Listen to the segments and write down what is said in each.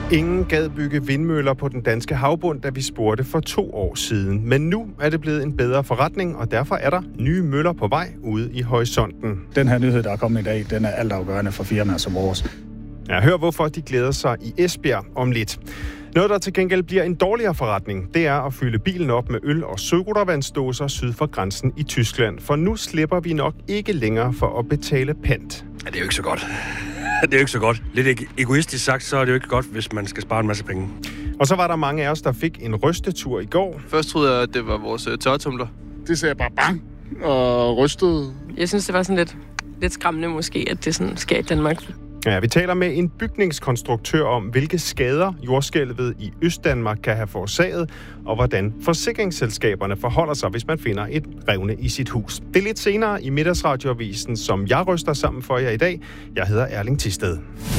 Ingen gad bygge vindmøller på den danske havbund, da vi spurgte for 2 år siden. Men nu er det blevet en bedre forretning, og derfor er der nye møller på vej ude i horisonten. Den her nyhed, der er kommet i dag, den er altafgørende for firmaer som vores. Ja, hør hvorfor de glæder sig i Esbjerg om lidt. Noget, der til gengæld bliver en dårligere forretning, det er at fylde bilen op med øl og sodavandsdåser syd for grænsen i Tyskland. For nu slipper vi nok ikke længere for at betale pant. Ja, det er jo ikke så godt. Det er jo ikke så godt. Lidt egoistisk sagt, så er det jo ikke godt, hvis man skal spare en masse penge. Og så var der mange af os, der fik en rystetur i går. Først troede jeg, at det var vores tørretumler. Det sagde bare bang og rystede. Jeg synes, det var sådan lidt skræmmende måske, at det sådan sker i Danmark. Ja, vi taler med en bygningskonstruktør om, hvilke skader jordskælvet i Østdanmark kan have forårsaget, og hvordan forsikringsselskaberne forholder sig, hvis man finder et revne i sit hus. Det er lidt senere i Middagsradioavisen, som jeg ryster sammen for jer i dag. Jeg hedder Erling Thisted.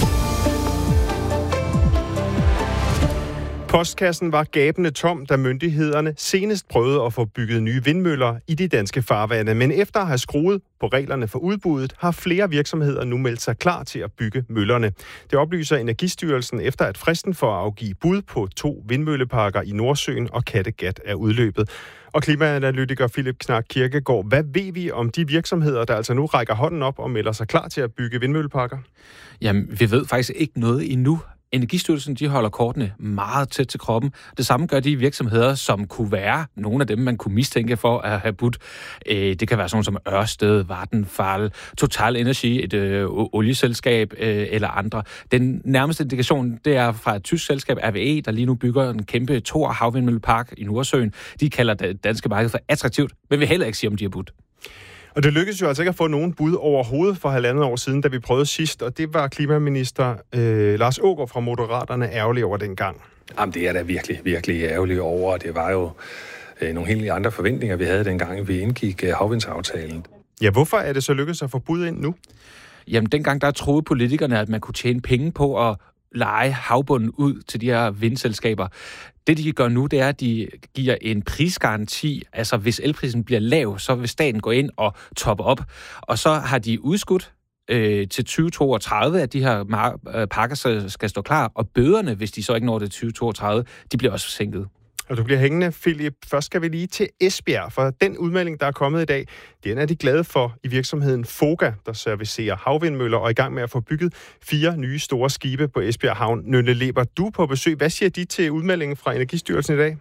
Postkassen var gabende tom, da myndighederne senest prøvede at få bygget nye vindmøller i de danske farvande. Men efter at have skruet på reglerne for udbuddet, har flere virksomheder nu meldt sig klar til at bygge møllerne. Det oplyser Energistyrelsen efter, at fristen for at afgive bud på 2 vindmølleparker i Nordsøen og Kattegat er udløbet. Og klimaanalytiker Philip Knak Kirkegaard, hvad ved vi om de virksomheder, der altså nu rækker hånden op og melder sig klar til at bygge vindmølleparker? Jamen, vi ved faktisk ikke noget endnu. Energistyrelsen, de holder kortene meget tæt til kroppen. Det samme gør de virksomheder, som kunne være nogle af dem, man kunne mistænke for at have budt. Det kan være sådan som Ørsted, Vattenfall, Total Energy, et olieselskab eller andre. Den nærmeste indikation, det er fra et tysk selskab, RWE, der lige nu bygger en kæmpe Thor havvindmøllepark i Nordsøen. De kalder det danske marked for attraktivt, men vil heller ikke sige, om de har budt. Og det lykkedes jo altså ikke at få nogen bud overhovedet for 1,5 år siden, da vi prøvede sidst, og det var klimaminister Lars Aagaard fra Moderaterne ærgerlig over dengang. Jamen, det er da virkelig, virkelig ærgerlig over. Det var jo nogle helt andre forventninger, vi havde dengang, vi indgik havvindsaftalen. Ja, hvorfor er det så lykkedes at få bud ind nu? Jamen, dengang der troede politikerne, at man kunne tjene penge på at leje havbunden ud til de her vindselskaber. Det, de gør nu, det er, at de giver en prisgaranti. Altså, hvis elprisen bliver lav, så vil staten gå ind og toppe op. Og så har de udskudt til 2032, at de her pakker skal stå klar. Og bøderne, hvis de så ikke når det 2032, de bliver også sænket. Og du bliver hængende, Philip. Først skal vi lige til Esbjerg, for den udmelding, der er kommet i dag, den er de glade for i virksomheden Foga, der servicerer havvindmøller og er i gang med at få bygget 4 nye store skibe på Esbjerg Havn. Nynne Leber, du er på besøg. Hvad siger de til udmeldingen fra Energistyrelsen i dag?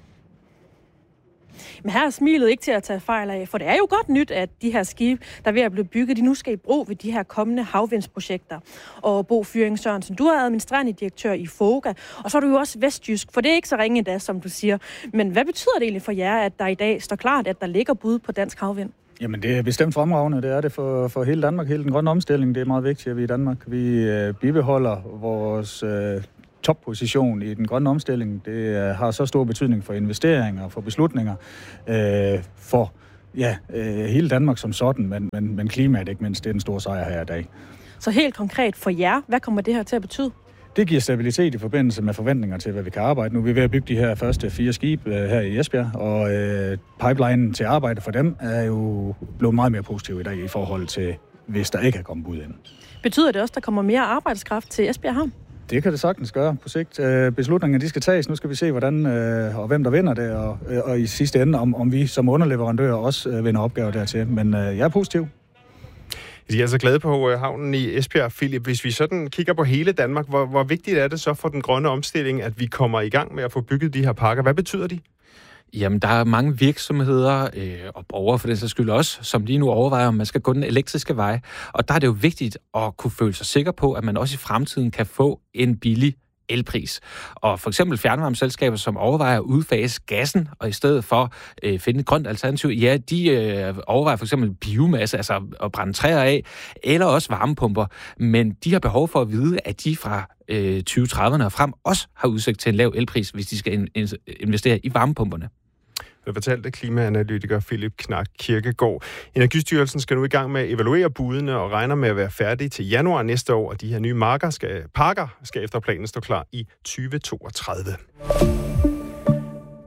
Men her er smilet ikke til at tage fejl af, for det er jo godt nyt, at de her skibe, der er ved at blive bygget, de nu skal i brug ved de her kommende havvindsprojekter. Og Bo Fyring Sørensen, du er administrerende direktør i Foga, og så er du jo også vestjysk, for det er ikke så ringe endda, som du siger. Men hvad betyder det egentlig for jer, at der i dag står klart, at der ligger bud på dansk havvind? Jamen, det er bestemt fremragende. Det er det for hele Danmark, hele den grønne omstilling. Det er meget vigtigt, at vi i Danmark vi bibeholder vores topposition i den grønne omstilling. Det har så stor betydning for investeringer, for beslutninger, for hele Danmark som sådan, men klimaet ikke mindst, det er den store sejr her i dag. Så helt konkret for jer, hvad kommer det her til at betyde? Det giver stabilitet i forbindelse med forventninger til, hvad vi kan arbejde. Nu er vi ved at bygge de her første 4 skibe her i Esbjerg, og pipelinen til arbejde for dem er jo blevet meget mere positiv i dag i forhold til, hvis der ikke er kommet bud ind. Betyder det også, at der kommer mere arbejdskraft til Esbjerg Havn? Det kan det sagtens gøre på sigt. Beslutningerne de skal tages. Nu skal vi se, hvordan og hvem der vinder det, og i sidste ende, om vi som underleverandører også vinder opgaver dertil. Men jeg er positiv. De er altså glade på havnen i Esbjerg, Philip. Hvis vi sådan kigger på hele Danmark, hvor vigtigt er det så for den grønne omstilling, at vi kommer i gang med at få bygget de her parker? Hvad betyder de? Jamen, der er mange virksomheder og borgere for den sags skyld også, som lige nu overvejer, om man skal gå den elektriske vej. Og der er det jo vigtigt at kunne føle sig sikker på, at man også i fremtiden kan få en billig elpris. Og for eksempel fjernvarmeselskaber, som overvejer at udfase gassen, og i stedet for finde et grønt alternativ, ja, de overvejer for eksempel biomasse, altså at brænde træer af, eller også varmepumper. Men de har behov for at vide, at de fra 2030'erne og frem også har udsigt til en lav elpris, hvis de skal investere i varmepumperne. Det fortalte klimaanalytiker Philip Knak Kirkegaard. Energistyrelsen skal nu i gang med at evaluere budene og regner med at være færdige til januar næste år, og de her nye parker skal efter planen stå klar i 2032.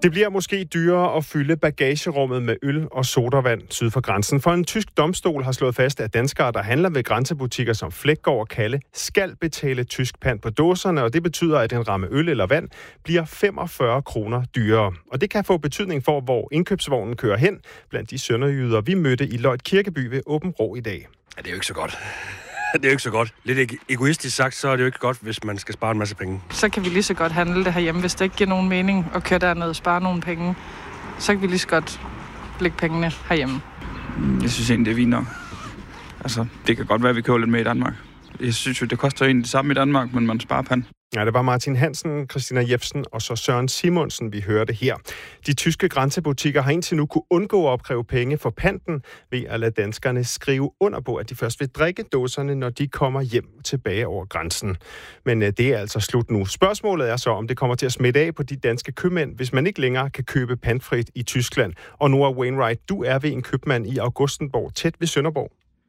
Det bliver måske dyrere at fylde bagagerummet med øl og sodavand syd for grænsen, for en tysk domstol har slået fast, at danskere, der handler ved grænsebutikker som Fleggaard og Kalle, skal betale tysk pant på dåserne, og det betyder, at en ramme øl eller vand bliver 45 kroner dyrere. Og det kan få betydning for, hvor indkøbsvognen kører hen blandt de sønderjyder, vi mødte i Løjt Kirkeby ved Åben Rå i dag. Ja, det er jo ikke så godt. Det er jo ikke så godt. Lidt egoistisk sagt, så er det jo ikke godt, hvis man skal spare en masse penge. Så kan vi lige så godt handle det herhjemme, hvis det ikke giver nogen mening at køre derned og spare nogle penge. Så kan vi lige så godt lægge pengene herhjemme. Jeg synes egentlig, det er fint nok. Altså, det kan godt være, at vi køber lidt med i Danmark. Jeg synes jo, det koster egentlig det samme i Danmark, men man sparer pand. Ja, det var Martin Hansen, Christina Jebsen og så Søren Simonsen, vi hørte her. De tyske grænsebutikker har indtil nu kunne undgå at opkræve penge for panten ved at lade danskerne skrive under på, at de først vil drikke dåserne, når de kommer hjem tilbage over grænsen. Men det er altså slut nu. Spørgsmålet er så, om det kommer til at smitte af på de danske købmænd, hvis man ikke længere kan købe pantfrit i Tyskland. Og Noah Wainwright, du er ved en købmand i Augustenborg, tæt ved Sønderborg.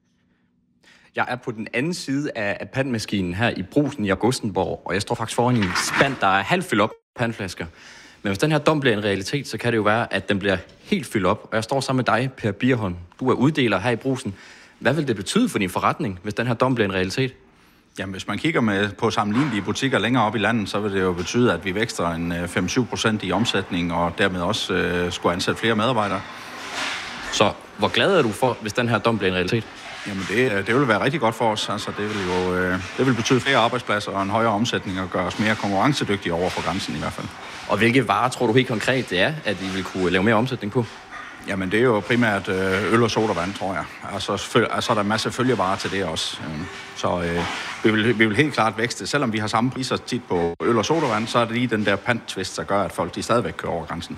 Jeg er på den anden side af pantmaskinen her i Brugsen i Augustenborg, og jeg står faktisk foran en spand, der er halvt fyldt op pantflasker. Men hvis den her dom bliver en realitet, så kan det jo være, at den bliver helt fyldt op. Og jeg står sammen med dig, Per Bierholm. Du er uddeler her i Brugsen. Hvad vil det betyde for din forretning, hvis den her dom bliver en realitet? Jamen, hvis man kigger på sammenlignelige butikker længere op i landet, så vil det jo betyde, at vi vækster en 5-7% i omsætning, og dermed også skulle ansætte flere medarbejdere. Så hvor glad er du for, hvis den her dom bliver en realitet? Jamen, det vil være rigtig godt for os. Altså, det vil betyde flere arbejdspladser og en højere omsætning og gøre os mere konkurrencedygtige over for grænsen i hvert fald. Og hvilke varer tror du helt konkret det er, at I vil kunne lave mere omsætning på? Jamen, det er jo primært øl og sodavand, tror jeg. Altså, så er der en masse følgevarer til det også. Så vi vil helt klart vækste. Selvom vi har samme priser tit på øl og sodavand, så er det lige den der pant-twist, der gør, at folk de stadigvæk kører over grænsen.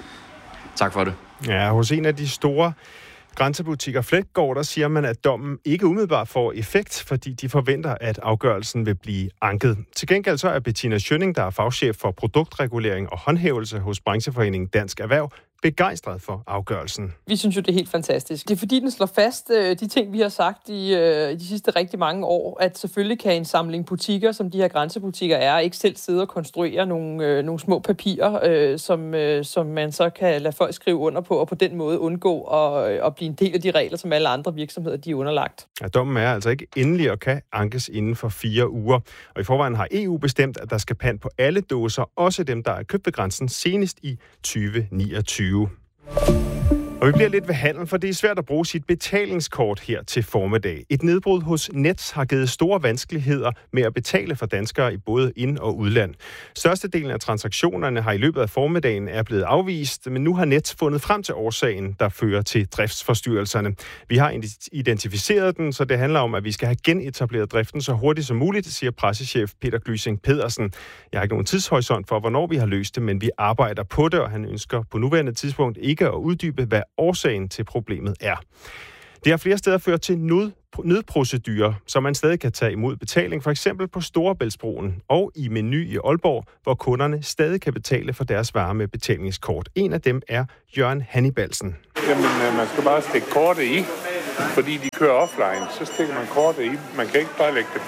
Tak for det. Ja, hos en af de store grænsebutikker Fleggaard, der siger man, at dommen ikke umiddelbart får effekt, fordi de forventer, at afgørelsen vil blive anket. Til gengæld så er Bettina Schønning, der er fagchef for produktregulering og håndhævelse hos brancheforeningen Dansk Erhverv, begejstret for afgørelsen. Vi synes jo, det er helt fantastisk. Det er fordi, den slår fast de ting, vi har sagt i de sidste rigtig mange år, at selvfølgelig kan en samling butikker, som de her grænsebutikker er, ikke selv sidde og konstruere nogle små papirer, som man så kan lade folk skrive under på, og på den måde undgå at blive en del af de regler, som alle andre virksomheder de er underlagt. Ja, dommen er altså ikke endelig og kan ankes inden for 4 uger. Og i forvejen har EU bestemt, at der skal pant på alle dåser, også dem, der er købt ved grænsen senest i 2029. Og vi bliver lidt ved handel, for det er svært at bruge sit betalingskort her til formiddag. Et nedbrud hos Nets har givet store vanskeligheder med at betale for danskere i både ind- og udland. Størstedelen af transaktionerne har i løbet af formiddagen er blevet afvist, men nu har Nets fundet frem til årsagen, der fører til driftsforstyrrelserne. Vi har identificeret den, så det handler om, at vi skal have genetableret driften så hurtigt som muligt, siger pressechef Peter Glysing Pedersen. Jeg har ikke nogen tidshorisont for, hvornår vi har løst det, men vi arbejder på det, og han ønsker på nuværende tidspunkt ikke at uddybe, hvad årsagen til problemet er. Det har flere steder ført til nødprocedurer, så man stadig kan tage imod betaling, for eksempel på Storebæltsbroen og i Meny i Aalborg, hvor kunderne stadig kan betale for deres varer med betalingskort. En af dem er Jørgen Hannibalsen. Jamen, man skal bare stikke kortet i, fordi de kører offline. Så stikker man kortet i. Man kan ikke bare lægge det på.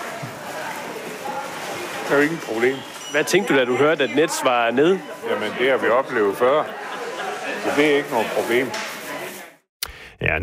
Det er jo ikke et problem. Hvad tænkte du, da du hørte, at Nets var nede? Jamen, det har vi oplevet før. Så det er ikke noget problem. Ja,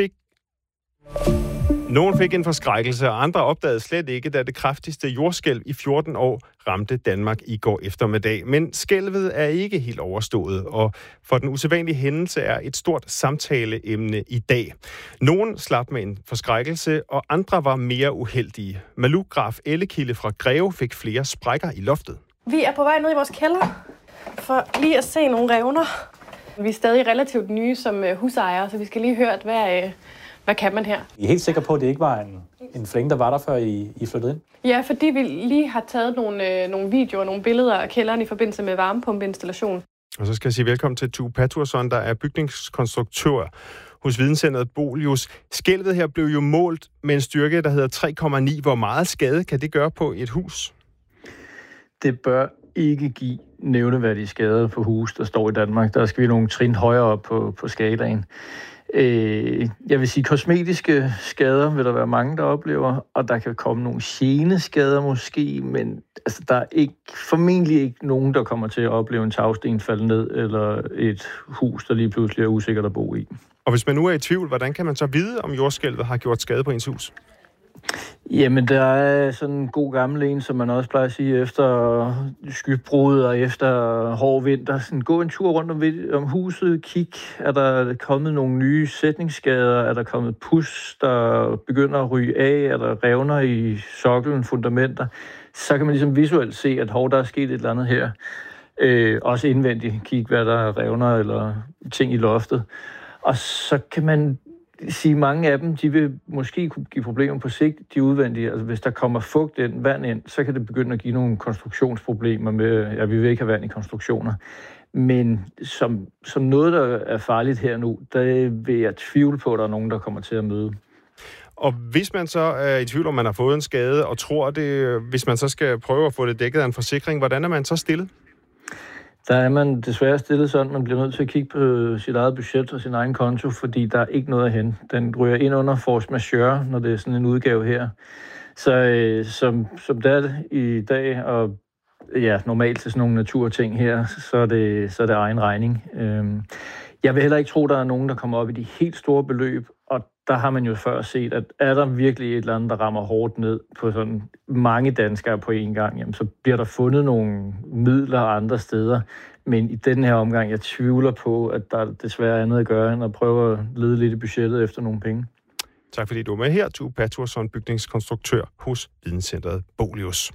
nogen fik en forskrækkelse, og andre opdagede slet ikke, da det kraftigste jordskælv i 14 år ramte Danmark i går eftermiddag. Men skælvet er ikke helt overstået, og for den usædvanlige hændelse er et stort samtaleemne i dag. Nogen slap med en forskrækkelse, og andre var mere uheldige. Malou Graf Ellekilde fra Greve fik flere sprækker i loftet. Vi er på vej ned i vores kælder for lige at se nogle revner. Vi er stadig relativt nye som husejere, så vi skal lige høre, hvad kan man her? I er helt sikre på, at det ikke var en flænge, der var der, før I flyttede ind? Ja, fordi vi lige har taget nogle videoer og nogle billeder af kælderen i forbindelse med varmepumpeinstallation. Og så skal jeg sige velkommen til Tue Patursson, der er bygningskonstruktør hos Videnscenteret Bolius. Skælvet her blev jo målt med en styrke, der hedder 3,9. Hvor meget skade kan det gøre på et hus? Det bør ikke give nævneværdige skader på hus, der står i Danmark. Der skal vi nogle trin højere op på skalaen. Jeg vil sige, kosmetiske skader vil der være mange, der oplever, og der kan komme nogle geneskader måske, men altså, der er formentlig ikke nogen, der kommer til at opleve en tagsten falde ned, eller et hus, der lige pludselig er usikkert at bo i. Og hvis man nu er i tvivl, hvordan kan man så vide, om jordskælvet har gjort skade på ens hus? Jamen, der er sådan en god gammel en, som man også plejer at sige, efter skybrud og efter hård vinter. Sådan, gå en tur rundt om huset, kig, er der kommet nogle nye sætningsskader, er der kommet pus, der begynder at ryge af, er der revner i soklen, fundamenter. Så kan man ligesom visuelt se, at der er sket et eller andet her. Også indvendigt, kig, hvad der er revner eller ting i loftet. Og så kan man sige, mange af dem, de vil måske kunne give problemer på sigt, de udvendige. Altså hvis der kommer fugt ind, vand ind, så kan det begynde at give nogle konstruktionsproblemer med, vi vil ikke have vand i konstruktioner. Men som noget, der er farligt her nu, der vil jeg tvivle på, at der er nogen, der kommer til at møde. Og hvis man så er i tvivl, om man har fået en skade, og tror det, hvis man så skal prøve at få det dækket af en forsikring, hvordan er man så stillet? Der er man desværre stillet sådan, man bliver nødt til at kigge på sit eget budget og sin egen konto, fordi der er ikke noget at hente. Den ryger ind under force majeure, når det er sådan en udgave her. Så som det er i dag, og ja, normalt til sådan nogle naturting her, så er det egen regning. Jeg vil heller ikke tro, der er nogen, der kommer op i de helt store beløb, og der har man jo før set, at er der virkelig et eller andet, der rammer hårdt ned på sådan mange danskere på én gang, jamen, så bliver der fundet nogle midler andre steder. Men i den her omgang, jeg tvivler på, at der desværre er andet at gøre, end at prøve at lede lidt i budgettet efter nogle penge. Tak fordi du er med her, Tue Patursson, bygningskonstruktør hos Videnscentret Bolius.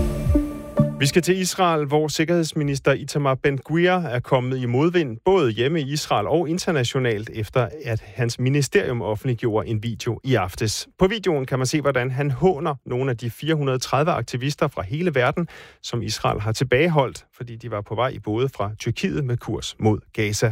Vi skal til Israel, hvor sikkerhedsminister Itamar Ben-Gvir er kommet i modvind, både hjemme i Israel og internationalt, efter at hans ministerium offentliggjorde en video i aftes. På videoen kan man se, hvordan han håner nogle af de 430 aktivister fra hele verden, som Israel har tilbageholdt, fordi de var på vej i både fra Tyrkiet med kurs mod Gaza.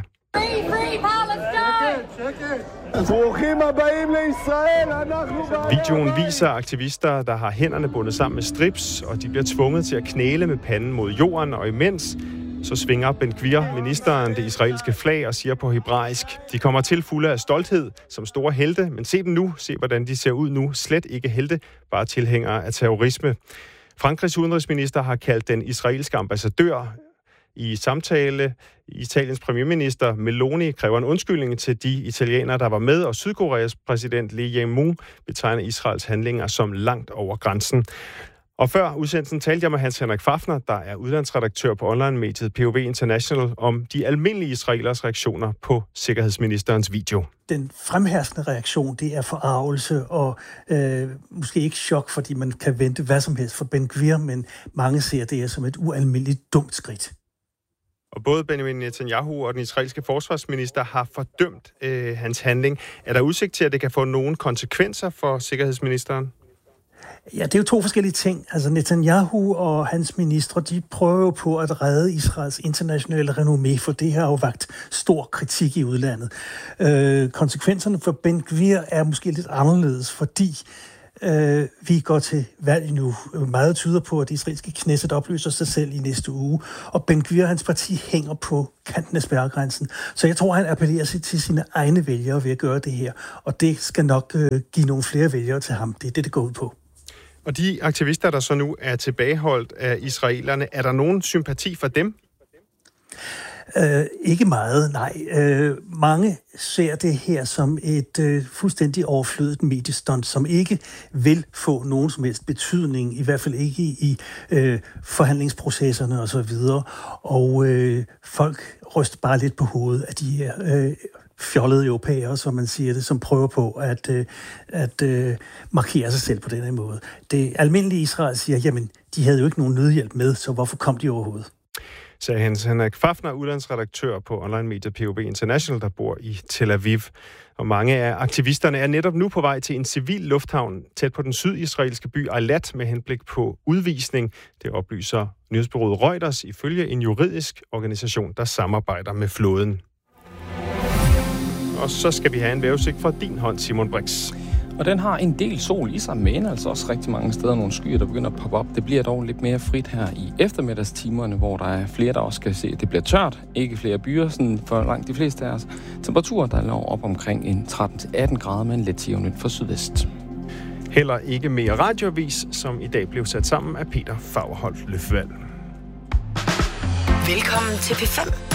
Videoen viser aktivister, der har hænderne bundet sammen med strips, og de bliver tvunget til at knæle med panden mod jorden, og imens så svinger Ben-Gvir, ministeren, det israelske flag og siger på hebraisk: de kommer til fulde af stolthed som store helte, men se dem nu, se hvordan de ser ud nu, slet ikke helte, bare tilhængere af terrorisme. Frankrigs udenrigsminister har kaldt den israelske ambassadør i samtale. Italiens premierminister Meloni kræver en undskyldning til de italienere, der var med, og Sydkoreas præsident Lee Jae-myung betegner Israels handlinger som langt over grænsen. Og før udsendelsen talte jeg med Hans Henrik Fafner, der er udlandsredaktør på online-mediet POV International, om de almindelige israelers reaktioner på sikkerhedsministerens video. Den fremherskende reaktion, det er forargelse og måske ikke chok, fordi man kan vente hvad som helst for Ben-Gvir, men mange ser det som et ualmindeligt dumt skridt. Og både Benjamin Netanyahu og den israelske forsvarsminister har fordømt hans handling. Er der udsigt til, at det kan få nogle konsekvenser for sikkerhedsministeren? Ja, det er jo to forskellige ting. Altså Netanyahu og hans ministre, de prøver på at redde Israels internationale renommé, for det har jo vakt stor kritik i udlandet. Konsekvenserne for Ben-Gvir er måske lidt anderledes, fordi vi går til valg nu. Meget tyder på, at det israelske Knesset opløser sig selv i næste uge, og Ben-Gvir og hans parti hænger på kanten af spærregrænsen. Så jeg tror, han appellerer sig til sine egne vælgere ved at gøre det her, og det skal nok give nogle flere vælgere til ham. Det er det går ud på. Og de aktivister, der så nu er tilbageholdt af israelerne, er der nogen sympati for dem? Ikke meget, nej. Mange ser det her som et fuldstændig overflødigt mediestunt, som ikke vil få nogen som helst betydning, i hvert fald ikke i forhandlingsprocesserne osv. Og folk ryster bare lidt på hovedet af de her fjollede europæere, som man siger det, som prøver på at markere sig selv på den her måde. Det almindelige Israel siger, jamen, de havde jo ikke nogen nødhjælp med, så hvorfor kom de overhovedet? Sagde Hans Henrik Fafner, udlandsredaktør på online-mediet POV International, der bor i Tel Aviv. Og mange af aktivisterne er netop nu på vej til en civil lufthavn tæt på den sydisraelske by Eilat med henblik på udvisning. Det oplyser nyhedsbureauet Reuters ifølge en juridisk organisation, der samarbejder med flåden. Og så skal vi have en vejrudsigt fra din hånd, Simon Brix. Og den har en del sol i sig, men altså også rigtig mange steder nogle skyer, der begynder at poppe op. Det bliver dog lidt mere frit her i eftermiddagstimerne, hvor der er flere, der også kan se, at det bliver tørt. Ikke flere byer, sådan for langt de fleste af os. Temperaturer, der lå op omkring en 13-18 grader med en let tivnyt for sydvest. Heller ikke mere radioavis, som i dag blev sat sammen af Peter Fagerholt Løfvald. Velkommen til P5.